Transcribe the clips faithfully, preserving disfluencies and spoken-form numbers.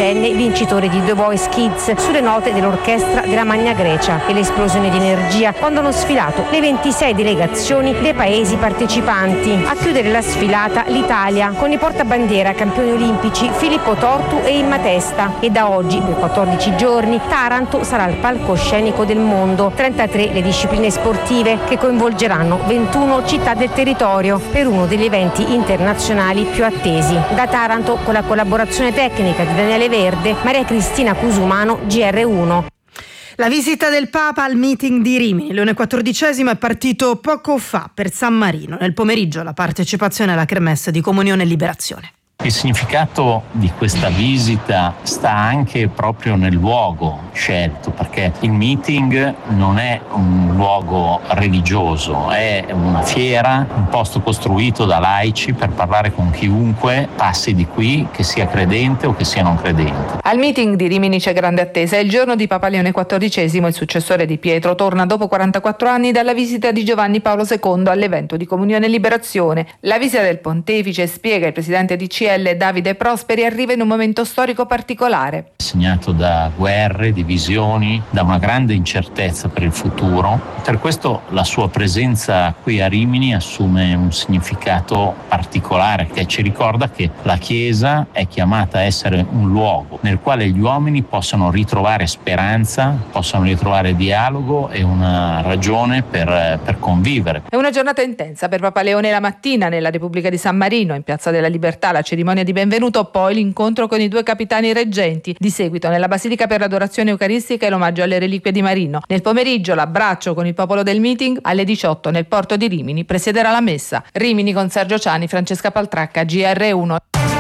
sedicenne vincitore di The Voice Kids sulle note dell'orchestra della Magna Grecia, e l'esplosione di energia quando hanno sfilato le ventisei delegazioni dei paesi partecipanti. A chiudere la sfilata l'Italia con i portabandiera campioni olimpici Filippo Tortu e Imma Testa, e da oggi per quattordici giorni Taranto sarà il palcoscenico del mondo. trentatré le discipline sportive che coinvolgeranno ventuno città del territorio per uno degli eventi internazionali più attesi. Da Taranto, con la collaborazione tecnica di Daniele Verde, Maria Cristina Cusumano, G R uno. La visita del Papa al meeting di Rimini, Leone quattordicesimo, è partito poco fa per San Marino. Nel pomeriggio la partecipazione alla kermesse di Comunione e Liberazione. Il significato di questa visita sta anche proprio nel luogo scelto, perché il meeting non è un luogo religioso, è una fiera, un posto costruito da laici per parlare con chiunque passi di qui, che sia credente o che sia non credente. Al meeting di Rimini c'è grande attesa. È il giorno di Papa Leone quattordicesimo, il successore di Pietro torna dopo quarantaquattro anni dalla visita di Giovanni Paolo secondo all'evento di Comunione e Liberazione. La visita del pontefice, spiega il presidente di C L Davide Prosperi, arriva in un momento storico particolare. Segnato da guerre, divisioni, da una grande incertezza per il futuro. Per questo la sua presenza qui a Rimini assume un significato particolare, che ci ricorda che la Chiesa è chiamata a essere un luogo nel quale gli uomini possano ritrovare speranza, possano ritrovare dialogo e una ragione per, per convivere. È una giornata intensa per Papa Leone la mattina nella Repubblica di San Marino, in Piazza della Libertà, la cerimonia di benvenuto, poi l'incontro con i due capitani reggenti, di seguito nella Basilica per l'adorazione eucaristica e l'omaggio alle reliquie di Marino. Nel pomeriggio l'abbraccio con il popolo del meeting, alle diciotto nel porto di Rimini presiederà la messa. Rimini con Sergio Ciani, Francesca Paltracca, G R uno.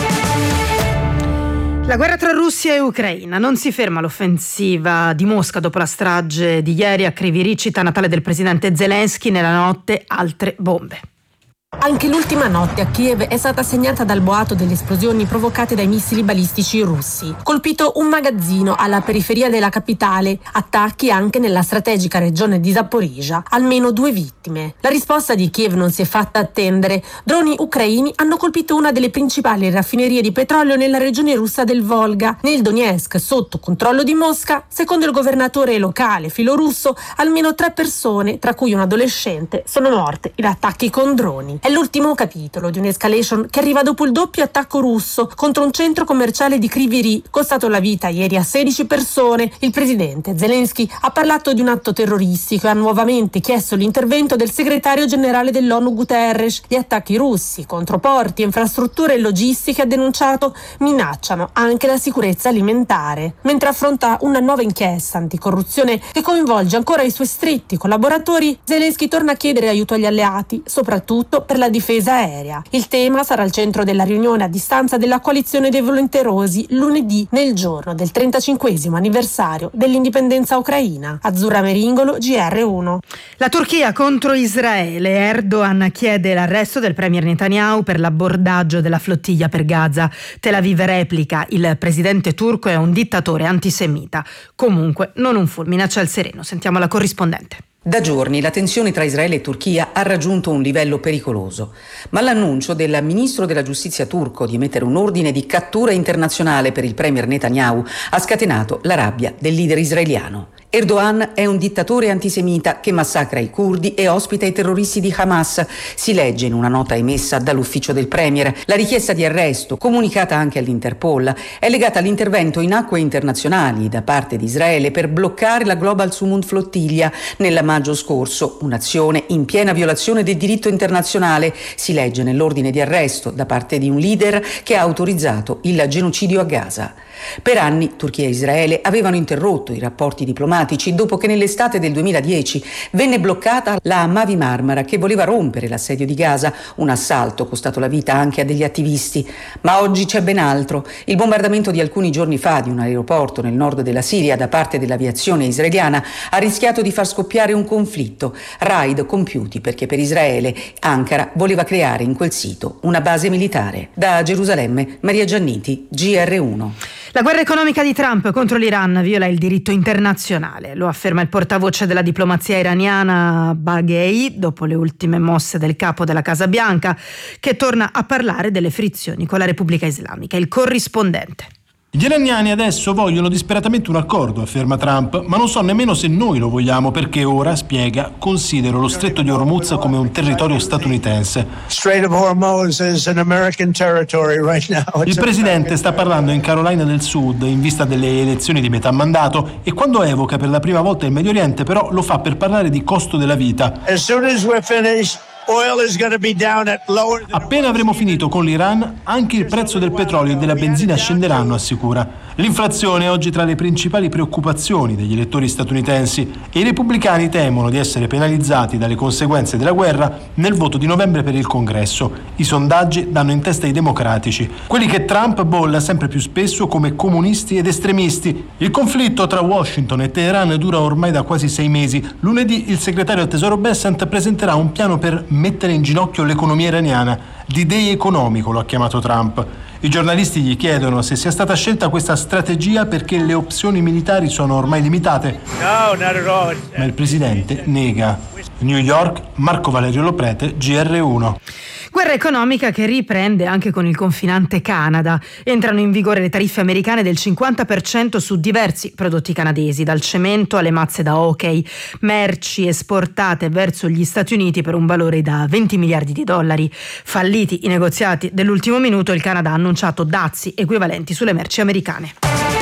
La guerra tra Russia e Ucraina. Non si ferma l'offensiva di Mosca dopo la strage di ieri a Kryvyi Rih, città natale del presidente Zelensky. Nella notte altre bombe. Anche l'ultima notte a Kiev è stata segnata dal boato delle esplosioni provocate dai missili balistici russi. Colpito un magazzino alla periferia della capitale, attacchi anche nella strategica regione di Zaporizhzhia, almeno due vittime. La risposta di Kiev non si è fatta attendere. Droni ucraini hanno colpito una delle principali raffinerie di petrolio nella regione russa del Volga, nel Donetsk, sotto controllo di Mosca. Secondo il governatore locale filorusso, almeno tre persone, tra cui un adolescente, sono morte in attacchi con droni. È l'ultimo capitolo di un'escalation che arriva dopo il doppio attacco russo contro un centro commerciale di Kryvyi Rih, costato la vita ieri a sedici persone. Il presidente Zelensky ha parlato di un atto terroristico e ha nuovamente chiesto l'intervento del segretario generale dell'ONU Guterres. Gli attacchi russi contro porti, infrastrutture e logistiche, ha denunciato, minacciano anche la sicurezza alimentare. Mentre affronta una nuova inchiesta anticorruzione che coinvolge ancora i suoi stretti collaboratori, Zelensky torna a chiedere aiuto agli alleati, soprattutto per la difesa aerea. Il tema sarà al centro della riunione a distanza della coalizione dei volenterosi lunedì, nel giorno del trentacinquesimo anniversario dell'indipendenza ucraina. Azzurra Meringolo, G R uno. La Turchia contro Israele. Erdogan chiede l'arresto del premier Netanyahu per l'abordaggio della flottiglia per Gaza. Tel Aviv replica: il presidente turco è un dittatore antisemita. Comunque non un fulmine a ciel sereno. Sentiamo la corrispondente. Da giorni la tensione tra Israele e Turchia ha raggiunto un livello pericoloso, ma l'annuncio del ministro della giustizia turco di emettere un ordine di cattura internazionale per il premier Netanyahu ha scatenato la rabbia del leader israeliano. Erdogan è un dittatore antisemita che massacra i curdi e ospita i terroristi di Hamas, si legge in una nota emessa dall'ufficio del premier. La richiesta di arresto, comunicata anche all'Interpol, è legata all'intervento in acque internazionali da parte di Israele per bloccare la Global Sumund Flottiglia nella maggio scorso, un'azione in piena violazione del diritto internazionale, si legge nell'ordine di arresto da parte di un leader che ha autorizzato il genocidio a Gaza. Per anni Turchia e Israele avevano interrotto i rapporti diplomatici dopo che nell'estate del duemiladieci venne bloccata la Mavi Marmara che voleva rompere l'assedio di Gaza, un assalto costato la vita anche a degli attivisti. Ma oggi c'è ben altro. Il bombardamento di alcuni giorni fa di un aeroporto nel nord della Siria da parte dell'aviazione israeliana ha rischiato di far scoppiare un conflitto. Raid compiuti perché per Israele Ankara voleva creare in quel sito una base militare. Da Gerusalemme, Maria Gianniti, G R uno. La guerra economica di Trump contro l'Iran viola il diritto internazionale, lo afferma il portavoce della diplomazia iraniana Baghei dopo le ultime mosse del capo della Casa Bianca, che torna a parlare delle frizioni con la Repubblica Islamica. Il corrispondente. Gli iraniani adesso vogliono disperatamente un accordo, afferma Trump, ma non so nemmeno se noi lo vogliamo perché ora, spiega, considero lo stretto di Hormuz come un territorio statunitense. Il presidente sta parlando in Carolina del Sud in vista delle elezioni di metà mandato e quando evoca per la prima volta il Medio Oriente però lo fa per parlare di costo della vita. As soon as we're finished, oil is going to be down at lower than... Appena avremo finito con l'Iran, anche il prezzo del petrolio e della benzina scenderanno, assicura. L'inflazione è oggi tra le principali preoccupazioni degli elettori statunitensi e i repubblicani temono di essere penalizzati dalle conseguenze della guerra nel voto di novembre per il Congresso. I sondaggi danno in testa ai democratici, quelli che Trump bolla sempre più spesso come comunisti ed estremisti. Il conflitto tra Washington e Teheran dura ormai da quasi sei mesi. Lunedì il segretario al Tesoro Bessent presenterà un piano per mettere in ginocchio l'economia iraniana. D-Day economico lo ha chiamato Trump. I giornalisti gli chiedono se sia stata scelta questa strategia perché le opzioni militari sono ormai limitate. No, not at all. Ma il presidente nega. New York, Marco Valerio Loprete, G R uno. Guerra economica che riprende anche con il confinante Canada. Entrano in vigore le tariffe americane del cinquanta per cento su diversi prodotti canadesi, dal cemento alle mazze da hockey, merci esportate verso gli Stati Uniti per un valore da venti miliardi di dollari. Falliti i negoziati dell'ultimo minuto, il Canada ha annunciato dazi equivalenti sulle merci americane.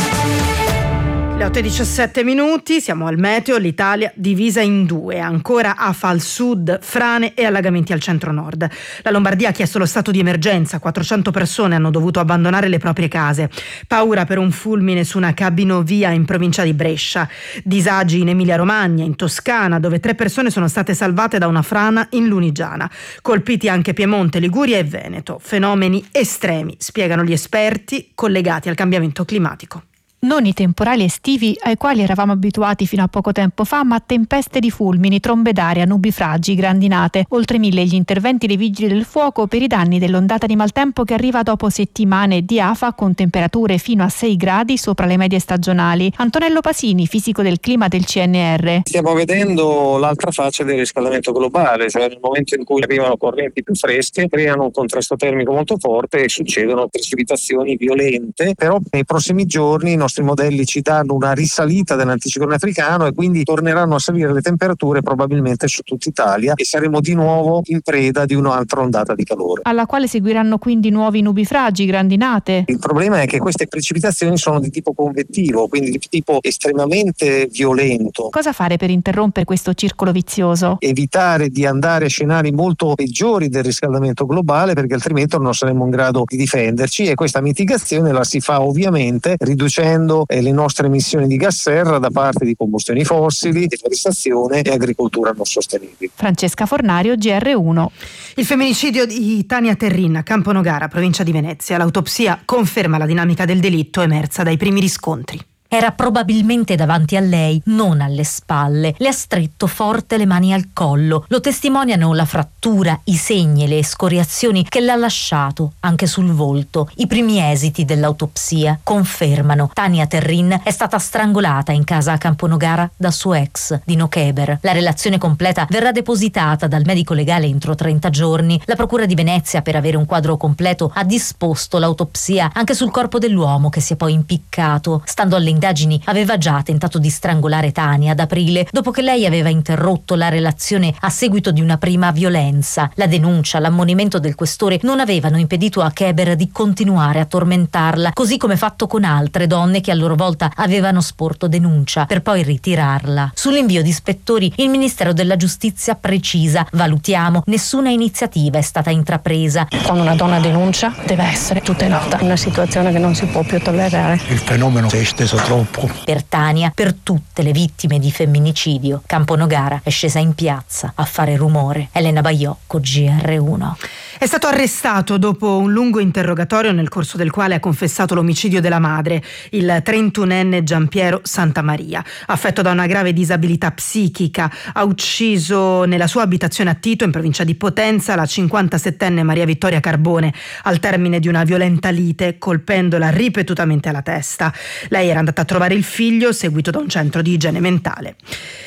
Le otto e diciassette minuti, siamo al meteo, l'Italia divisa in due, ancora afa al sud, frane e allagamenti al centro-nord. La Lombardia ha chiesto lo stato di emergenza, quattrocento persone hanno dovuto abbandonare le proprie case. Paura per un fulmine su una cabinovia in provincia di Brescia. Disagi in Emilia-Romagna, in Toscana, dove tre persone sono state salvate da una frana in Lunigiana. Colpiti anche Piemonte, Liguria e Veneto. Fenomeni estremi, spiegano gli esperti, collegati al cambiamento climatico. Non i temporali estivi ai quali eravamo abituati fino a poco tempo fa, ma tempeste di fulmini, trombe d'aria, nubifragi, grandinate. Oltre mille gli interventi dei vigili del fuoco per i danni dell'ondata di maltempo che arriva dopo settimane di afa con temperature fino a sei gradi sopra le medie stagionali. Antonello Pasini, fisico del clima del C N R. Stiamo vedendo l'altra faccia del riscaldamento globale, cioè nel momento in cui arrivano correnti più fresche, creano un contrasto termico molto forte e succedono precipitazioni violente, però nei prossimi giorni i nostri modelli ci danno una risalita dell'anticiclone africano e quindi torneranno a salire le temperature probabilmente su tutta Italia e saremo di nuovo in preda di un'altra ondata di calore. Alla quale seguiranno quindi nuovi nubifragi, grandinate. Il problema è che queste precipitazioni sono di tipo convettivo, quindi di tipo estremamente violento. Cosa fare per interrompere questo circolo vizioso? Evitare di andare a scenari molto peggiori del riscaldamento globale, perché altrimenti non saremo in grado di difenderci, e questa mitigazione la si fa ovviamente riducendo le nostre emissioni di gas serra da parte di combustioni fossili, deforestazione e agricoltura non sostenibile. Francesca Fornario, G R uno. Il femminicidio di Tania Terrin a Camponogara, provincia di Venezia. L'autopsia conferma la dinamica del delitto emersa dai primi riscontri. Era probabilmente davanti a lei, non alle spalle. Le ha stretto forte le mani al collo. Lo testimoniano la frattura, i segni e le escoriazioni che l'ha lasciato anche sul volto. I primi esiti dell'autopsia confermano: Tania Terrin è stata strangolata in casa a Camponogara da suo ex, Dino Keber. La relazione completa verrà depositata dal medico legale entro trenta giorni. La Procura di Venezia, per avere un quadro completo, ha disposto l'autopsia anche sul corpo dell'uomo che si è poi impiccato. Stando alle indagini, aveva già tentato di strangolare Tania ad aprile, dopo che lei aveva interrotto la relazione a seguito di una prima violenza. La denuncia, l'ammonimento del questore non avevano impedito a Keber di continuare a tormentarla, così come fatto con altre donne che a loro volta avevano sporto denuncia, per poi ritirarla. Sull'invio di ispettori, il Ministero della Giustizia precisa: valutiamo, nessuna iniziativa è stata intrapresa. Quando una donna denuncia deve essere tutelata, una situazione che non si può più tollerare. Il fenomeno si è esteso troppo. Per Tania, per tutte le vittime di femminicidio, Camponogara è scesa in piazza a fare rumore. Elena Baiocco, G R uno. È stato arrestato dopo un lungo interrogatorio nel corso del quale ha confessato l'omicidio della madre, il trentunenne Giampiero Santamaria. Affetto da una grave disabilità psichica, ha ucciso nella sua abitazione a Tito, in provincia di Potenza, la cinquantasettenne Maria Vittoria Carbone al termine di una violenta lite, colpendola ripetutamente alla testa. Lei era andata a trovare il figlio, seguito da un centro di igiene mentale.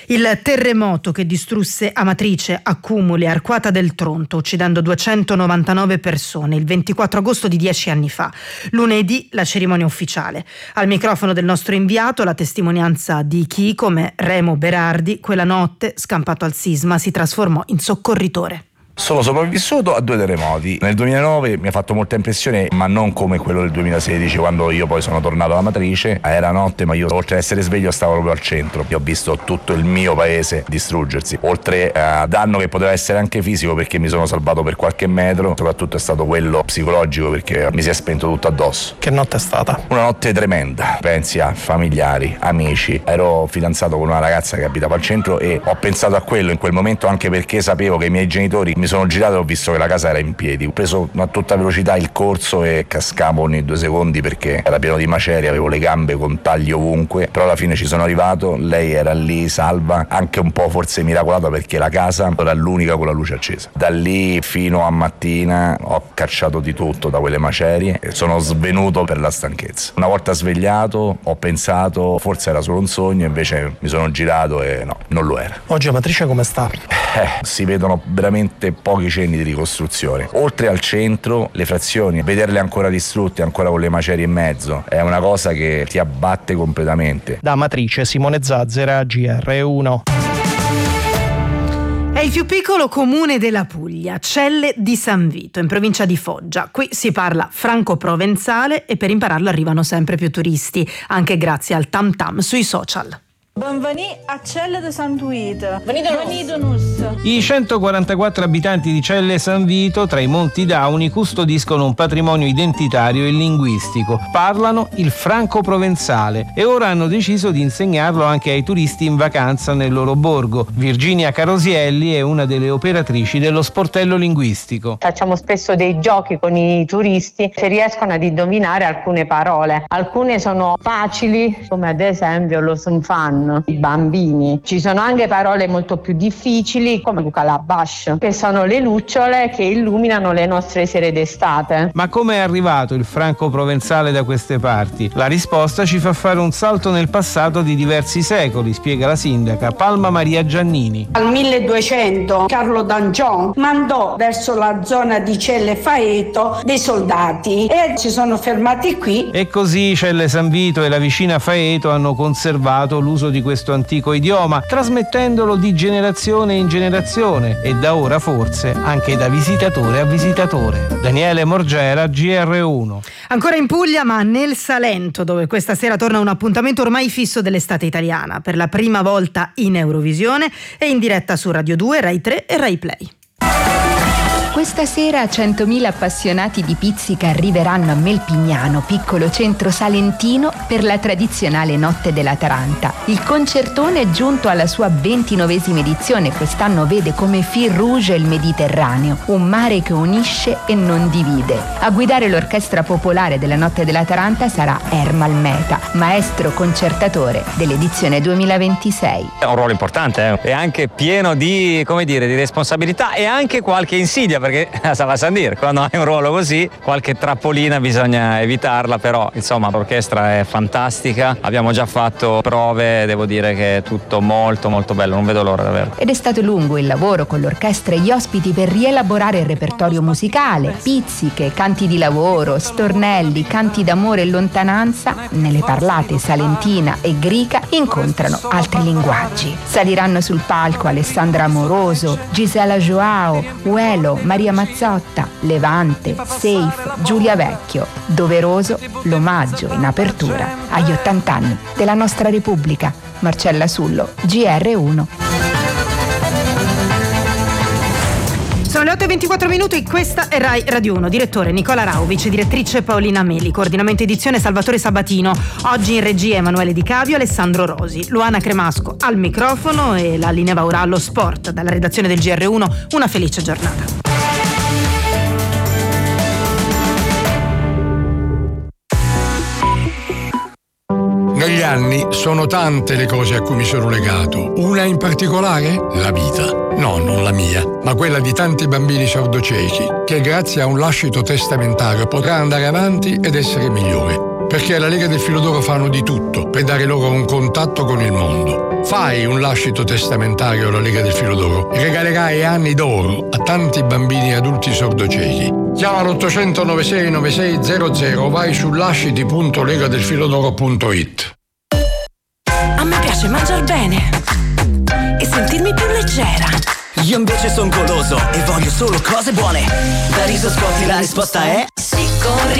Il terremoto che distrusse Amatrice, Accumuli e Arquata del Tronto, uccidendo duecentonovantanove persone il ventiquattro agosto di dieci anni fa. Lunedì la cerimonia ufficiale. Al microfono del nostro inviato la testimonianza di chi, come Remo Berardi, quella notte, scampato al sisma, si trasformò in soccorritore. Sono sopravvissuto a due terremoti. Nel duemilanove mi ha fatto molta impressione, ma non come quello del duemilasedici, quando io poi sono tornato alla Amatrice. Era notte, ma io, oltre ad essere sveglio, stavo proprio al centro. Io ho visto tutto il mio paese distruggersi, oltre a danno che poteva essere anche fisico, perché mi sono salvato per qualche metro. Soprattutto è stato quello psicologico, perché mi si è spento tutto addosso. Che notte è stata? Una notte tremenda. Pensi a familiari, amici. Ero fidanzato con una ragazza che abitava al centro e ho pensato a quello in quel momento, anche perché sapevo che i miei genitori mi sono girato e ho visto che la casa era in piedi. Ho preso a tutta velocità il corso e cascavo ogni due secondi perché era pieno di macerie, avevo le gambe con tagli ovunque, però alla fine ci sono arrivato. Lei era lì salva, anche un po' forse miracolata, perché la casa era l'unica con la luce accesa. Da lì fino a mattina ho cacciato di tutto da quelle macerie e sono svenuto per la stanchezza. Una volta svegliato ho pensato forse era solo un sogno, invece mi sono girato e no, non lo era. Oggi Amatrice come sta? Eh, si vedono veramente pochi cenni di ricostruzione. Oltre al centro, le frazioni, vederle ancora distrutte, ancora con le macerie in mezzo, è una cosa che ti abbatte completamente. Da Amatrice, Simone Zazzera, G R uno. È il più piccolo comune della Puglia, Celle di San Vito, in provincia di Foggia. Qui si parla franco-provenzale e per impararlo arrivano sempre più turisti, anche grazie al tam tam sui social. Benvenuti a Celle di San Vito. Venidonus. I centoquarantaquattro abitanti di Celle San Vito, tra i Monti Dauni, custodiscono un patrimonio identitario e linguistico. Parlano il franco-provenzale e ora hanno deciso di insegnarlo anche ai turisti in vacanza nel loro borgo. Virginia Carosielli è una delle operatrici dello sportello linguistico. Facciamo spesso dei giochi con i turisti che riescono ad indovinare alcune parole. Alcune sono facili, come ad esempio lo sunfan, i bambini. Ci sono anche parole molto più difficili come calabash, che sono le lucciole che illuminano le nostre sere d'estate. Ma come è arrivato il franco-provenzale da queste parti? La risposta ci fa fare un salto nel passato di diversi secoli, spiega la sindaca Palma Maria Giannini. Al milleduecento Carlo d'Angion mandò verso la zona di Celle Faeto dei soldati e si sono fermati qui. E così Celle San Vito e la vicina Faeto hanno conservato l'uso di questo antico idioma, trasmettendolo di generazione in generazione e da ora forse anche da visitatore a visitatore. Daniele Morgera, G R uno. Ancora in Puglia, ma nel Salento, dove questa sera torna un appuntamento ormai fisso dell'estate italiana, per la prima volta in Eurovisione e in diretta su Radio due, Rai tre e Rai Play. Questa sera centomila appassionati di pizzica arriveranno a Melpignano, piccolo centro salentino, per la tradizionale Notte della Taranta. Il concertone è giunto alla sua ventinovesima edizione e quest'anno vede come fil rouge il Mediterraneo, un mare che unisce e non divide. A guidare l'orchestra popolare della Notte della Taranta sarà Ermal Meta, maestro concertatore dell'edizione duemilaventisei. È un ruolo importante, eh? È anche pieno di, come dire, di responsabilità e anche qualche insidia, perché sa va a dire, quando hai un ruolo così qualche trappolina bisogna evitarla, però insomma l'orchestra è fantastica, abbiamo già fatto prove, devo dire che è tutto molto molto bello, non vedo l'ora davvero. Ed è stato lungo il lavoro con l'orchestra e gli ospiti per rielaborare il repertorio musicale, pizziche, canti di lavoro, stornelli, canti d'amore e lontananza. Nelle parlate salentina e grica incontrano altri linguaggi. Saliranno sul palco Alessandra Amoroso, Gisela Joao, Uelo, Maria Mazzotta, Levante, Seif, Giulia Vecchio. Doveroso l'omaggio in apertura agli ottanta anni della nostra Repubblica. Marcella Sullo, G R uno. Sono le otto e ventiquattro minuti, questa è Rai Radio uno. Direttore Nicola Rau, vice direttrice Paolina Meli, coordinamento edizione Salvatore Sabatino. Oggi in regia Emanuele Di Cavio, Alessandro Rosi, Luana Cremasco al microfono e la linea va ora allo sport. Dalla redazione del G R uno, una felice giornata. Negli anni sono tante le cose a cui mi sono legato. Una in particolare? La vita. No, non la mia, ma quella di tanti bambini sordociechi, che grazie a un lascito testamentario potrà andare avanti ed essere migliore. perché la Lega del Filo d'Oro fanno di tutto per dare loro un contatto con il mondo. Fai un lascito testamentario alla Lega del Filo d'Oro e regalerai anni d'oro a tanti bambini e adulti sordociechi. Chiama l'ottocento novantasei novantasei zero zero o vai su lasciti punto legadelfilodoro punto it. A me piace mangiar bene e sentirmi più leggera. Io invece son goloso e voglio solo cose buone. Da Riso Scotti la risposta è sì, con